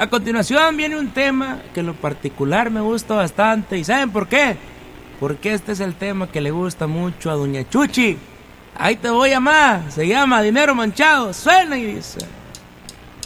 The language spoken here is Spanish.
A continuación viene un tema que en lo particular me gusta bastante. ¿Y saben por qué? Porque este es el tema que le gusta mucho a Doña Chuchi. Ahí te voy a más. Se llama Dinero Manchado. Suena y dice...